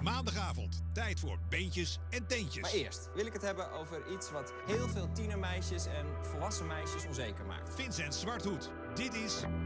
Maandagavond, tijd voor beentjes en teentjes. Maar eerst wil ik het hebben over iets wat heel veel tienermeisjes en volwassen meisjes onzeker maakt. Vincent Zwarthoed, dit is